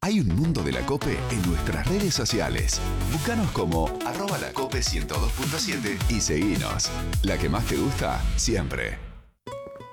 Hay un mundo de la COPE en nuestras redes sociales. Búscanos como @lacope102.7 y seguinos. La que más te gusta, siempre.